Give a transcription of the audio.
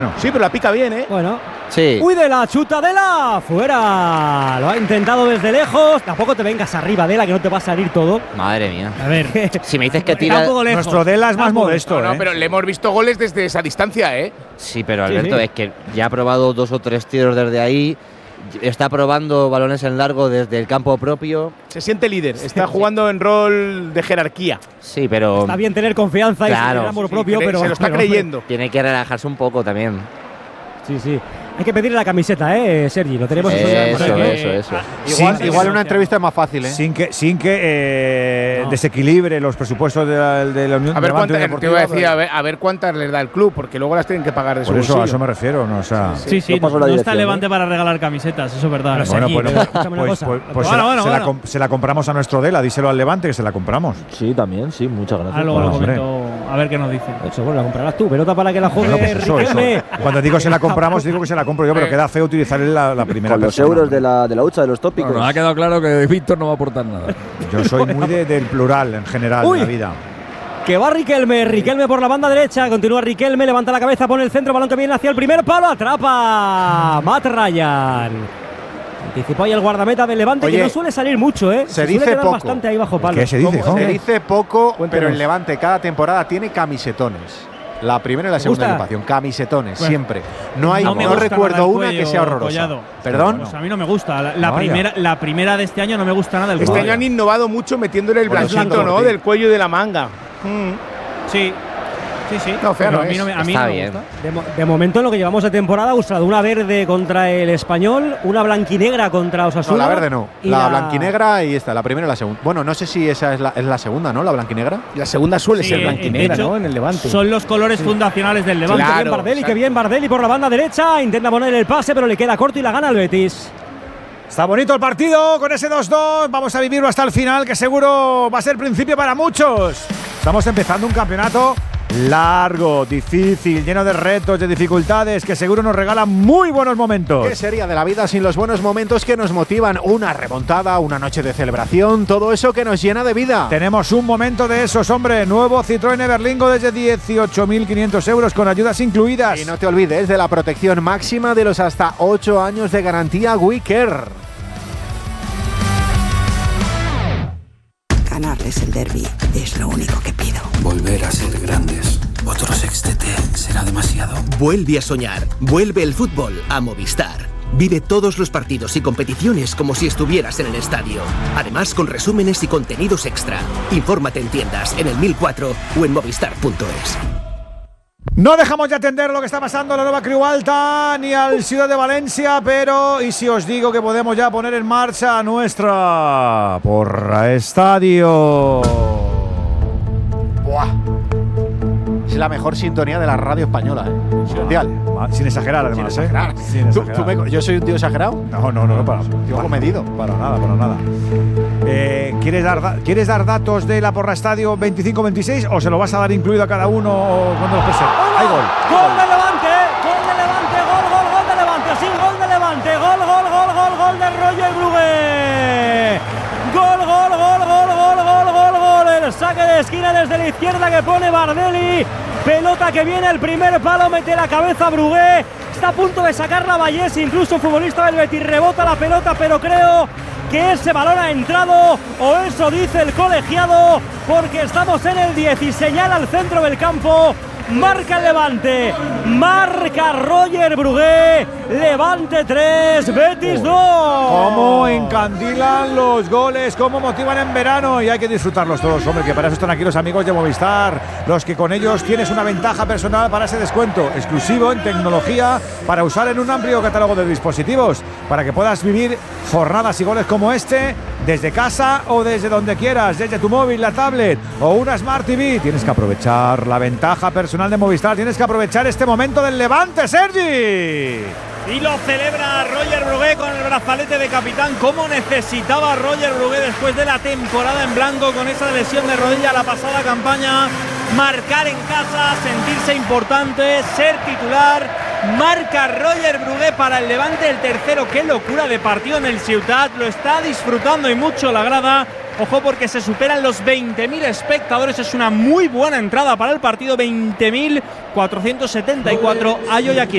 Sí, pero la pica bien, ¿eh? Bueno. Sí. ¡Uy, de la Chutadela! ¡Fuera! Lo ha intentado desde lejos. Tampoco te vengas arriba, Dela, que no te va a salir todo. Madre mía. A ver, Si me dices que tira… Nuestro Dela es más modesto, No, pero le hemos visto goles desde esa distancia, ¿eh? Sí, pero Alberto, sí. es que ya ha probado 2 o 3 tiros desde ahí. Está probando balones en largo desde el campo propio. Se siente líder, está jugando en rol de jerarquía. Sí, pero Está bien tener confianza y Claro. tener amor Sí, propio, pero se lo está pero, creyendo. tiene que relajarse un poco también. Sí. Hay que pedirle la camiseta, Sergi. Lo tenemos Eso. Igual una entrevista es más fácil, ¿eh? Sin que desequilibre los presupuestos de la Unión. A ver, Levante te Deportiva, voy a decir, a ver cuántas les da el club, porque luego las tienen que pagar de su Por eso, bolsillo. a eso me refiero, ¿no? O sea, sí, Yo paso la no dirección, está Levante para regalar camisetas, eso es verdad. Pero bueno, Sergi, pues escúchame una cosa. se la compramos a nuestro Dela, díselo al Levante que se la compramos. Sí, también, sí, muchas gracias. Ah, luego lo hombre. comento, a ver qué nos dice. Eso, bueno, la comprarás tú. Pelota para que la juegue Bueno, pues eso. Riquelme. Cuando digo se la compramos, digo que se la compro yo, pero queda feo utilizar la primera Con los persona. euros de la hucha, de los tópicos. Bueno, ha quedado claro que Víctor no va a aportar nada. Yo soy muy del plural en general Uy. en la vida. Que va Riquelme por la banda derecha. Continúa Riquelme, levanta la cabeza, pone el centro, balón que viene hacia el primer palo, atrapa Matt Ryan. Anticipó ahí el guardameta del Levante, Oye, que no suele salir mucho, se suele dice quedar poco. bastante ahí bajo palo. ¿Qué se dice, Se joder? dice poco, Cuéntanos. pero el Levante cada temporada tiene camisetones. La primera y la segunda gusta? agrupación, camisetones, Bueno, siempre. No hay, no me no gusta recuerdo nada el una que cuello, sea horrorosa. Collado. ¿Perdón? Pues a mí no me gusta. Vaya. La primera de este año no me gusta nada el Este cuello. año han innovado mucho metiéndole el Bueno, blanquito, siento ¿no? por ti. Del cuello y de la manga. Sí. No, feo Pero no a mí es. no me, a mí Está no me bien. gusta. De momento, en lo que llevamos de temporada, ha usado una verde contra el Español, una blanquinegra contra No, Osasuna. la verde no. y La blanquinegra y esta, la primera y la segunda. Bueno, no sé si esa es la segunda, ¿no? La blanquinegra. La segunda suele Sí, ser blanquinegra, de hecho, ¿no? En el Levante. Son los colores fundacionales del Levante. Claro, Qué bien Bardelli, exacto. qué bien Bardelli por la banda derecha. Intenta poner el pase, pero le queda corto y la gana el Betis. Está bonito el partido con ese 2-2. Vamos a vivirlo hasta el final, que seguro va a ser principio para muchos. Estamos empezando un campeonato largo, difícil, lleno de retos, de dificultades, que seguro nos regala muy buenos momentos. ¿Qué sería de la vida sin los buenos momentos que nos motivan? Una remontada, una noche de celebración, todo eso que nos llena de vida. Tenemos un momento de esos, hombre. Nuevo Citroën Everlingo desde 18.500 euros con ayudas incluidas. Y no te olvides de la protección máxima de los hasta 8 años de garantía WeCare. Ganarles el derbi es lo único que pido. Volver a ser grandes. Otro sextete será demasiado. Vuelve a soñar. Vuelve el fútbol a Movistar. Vive todos los partidos y competiciones como si estuvieras en el estadio. Además, con resúmenes y contenidos extra. Infórmate en tiendas, en el 1004 o en movistar.es. No dejamos de atender lo que está pasando en la Nueva Creu Alta ni al Ciudad de Valencia, pero ¿y si os digo que podemos ya poner en marcha nuestra Porra Estadio? ¡Buah! Es la mejor sintonía de la radio española, ¿eh? Mundial. Sin exagerar, además, Sin exagerar. Sin exagerar. ¿Yo soy un tío exagerado? No, para Tío comedido. Para nada. ¿Quieres dar datos de la Porra Estadio 25-26 o se lo vas a dar incluido a cada uno cuando los presente? ¡Hay gol! ¡Gol de Levante! ¡Gol de Levante! ¡Gol de Levante! ¡Sí, gol de Levante! ¡Gol de Roger Brugué! ¡Gol! El saque de esquina desde la izquierda que pone Bardelli. Pelota que viene al primer palo, mete la cabeza Brugué. Está a punto de sacar la Vallés, incluso un futbolista del Betis rebota la pelota, pero creo que ese balón ha entrado, o eso dice el colegiado, porque estamos en el 10 y señala al centro del campo. Marca el Levante, marca Roger Brugué. Levante 3, Betis 2. Cómo encandilan los goles, cómo motivan en verano, y hay que disfrutarlos todos, hombre, que para eso están aquí los amigos de Movistar, los que con ellos tienes una ventaja personal para ese descuento exclusivo en tecnología para usar en un amplio catálogo de dispositivos, para que puedas vivir jornadas y goles como este desde casa o desde donde quieras, desde tu móvil, la tablet o una Smart TV. Tienes que aprovechar la ventaja personal de Movistar, tienes que aprovechar este momento del Levante, Sergi. Y lo celebra Roger Brugué con el brazalete de capitán. Cómo necesitaba Roger Brugué después de la temporada en blanco con esa lesión de rodilla la pasada campaña. Marcar en casa, sentirse importante, ser titular. Marca Roger Brugué para el Levante el tercero. Qué locura de partido en el Ciutat. Lo está disfrutando y mucho la grada. Ojo porque se superan los 20.000 espectadores. Es una muy buena entrada para el partido. 20.474 hay hoy aquí.